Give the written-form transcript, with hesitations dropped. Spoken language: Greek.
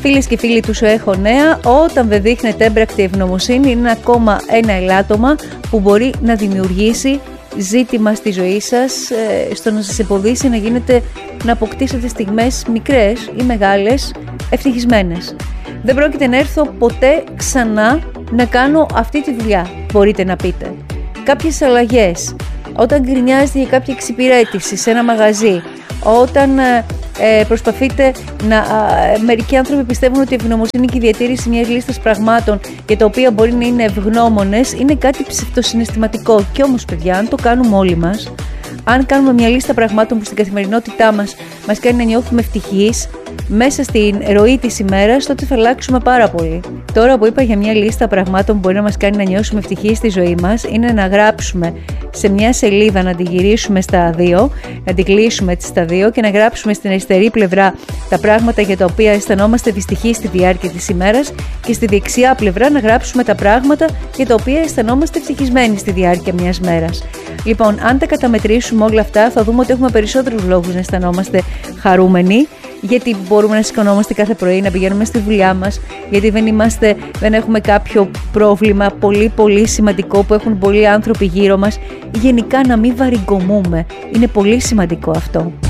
Φίλες και φίλοι του Σου Έχω Νέα, όταν δεν δείχνετε έμπρακτη ευγνωμοσύνη, είναι ακόμα ένα ελάττωμα που μπορεί να δημιουργήσει ζήτημα στη ζωή σας, στο να σας εμποδίσει να αποκτήσετε στιγμές μικρές ή μεγάλες ευτυχισμένες. Δεν πρόκειται να έρθω ποτέ ξανά να κάνω αυτή τη δουλειά, μπορείτε να πείτε. Κάποιες αλλαγές, όταν γκρινιάζετε για κάποια εξυπηρέτηση σε ένα μαγαζί, όταν προσπαθείτε μερικοί άνθρωποι πιστεύουν ότι η ευγνωμοσύνη και η διατήρηση μιας λίστας πραγμάτων για τα οποία μπορεί να είναι ευγνώμονες είναι κάτι ψευτοσυναισθηματικό. Κι όμως, παιδιά, αν το κάνουμε όλοι μας, αν κάνουμε μια λίστα πραγμάτων που στην καθημερινότητά μας κάνει να νιώθουμε ευτυχείς μέσα στην ροή της ημέρας, τότε θα αλλάξουμε πάρα πολύ. Τώρα που είπα για μια λίστα πραγμάτων που μπορεί να μας κάνει να νιώσουμε ευτυχείς στη ζωή μας, είναι να γράψουμε σε μια σελίδα, να την γυρίσουμε στα δύο, να την κλείσουμε έτσι στα δύο και να γράψουμε στην αριστερή πλευρά τα πράγματα για τα οποία αισθανόμαστε δυστυχείς στη διάρκεια της ημέρας και στη δεξιά πλευρά να γράψουμε τα πράγματα για τα οποία αισθανόμαστε ευτυχισμένοι στη διάρκεια μιας μέρας. Λοιπόν, αν τα καταμετρήσουμε όλα αυτά, θα δούμε ότι έχουμε περισσότερους λόγους να αισθανόμαστε χαρούμενοι, γιατί μπορούμε να σηκωνόμαστε κάθε πρωί, να πηγαίνουμε στη δουλειά μας, γιατί δεν έχουμε κάποιο πρόβλημα πολύ πολύ σημαντικό που έχουν πολλοί άνθρωποι γύρω μας. Γενικά να μην βαριγκομούμε. Είναι πολύ σημαντικό αυτό.